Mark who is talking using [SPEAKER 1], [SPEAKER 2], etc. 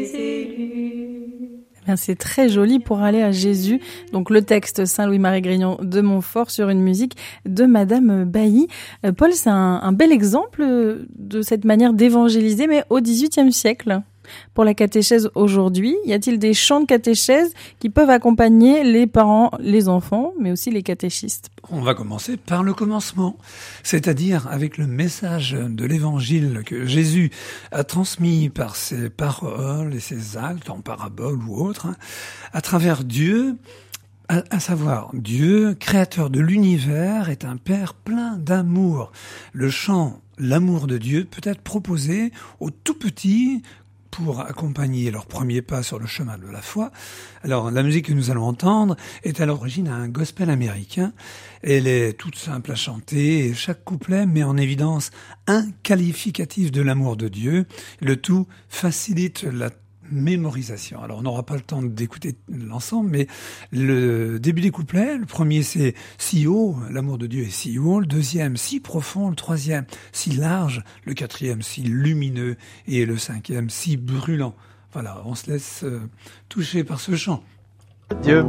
[SPEAKER 1] C'est très joli pour aller à Jésus. Donc le texte Saint-Louis-Marie Grignon de Montfort sur une musique de Madame Bailly. Paul, c'est un bel exemple de cette manière d'évangéliser, mais au XVIIIe siècle. Pour la catéchèse aujourd'hui, y a-t-il des chants de catéchèse qui peuvent accompagner les parents, les enfants, mais aussi les catéchistes?
[SPEAKER 2] On va commencer par le commencement, c'est-à-dire avec le message de l'évangile que Jésus a transmis par ses paroles et ses actes, en parabole ou autre, à travers Dieu, à savoir Dieu, créateur de l'univers, est un Père plein d'amour. Le chant « L'amour de Dieu » peut être proposé aux tout petits pour accompagner leurs premiers pas sur le chemin de la foi. Alors, la musique que nous allons entendre est à l'origine un gospel américain. Elle est toute simple à chanter et chaque couplet met en évidence un qualificatif de l'amour de Dieu. Le tout facilite la mémorisation. Alors, on n'aura pas le temps d'écouter l'ensemble, mais le début des couplets, le premier c'est si haut, l'amour de Dieu est si haut, le deuxième si profond, le troisième si large, le quatrième si lumineux et le cinquième si brûlant. Voilà, on se laisse toucher par ce chant.
[SPEAKER 3] Dieu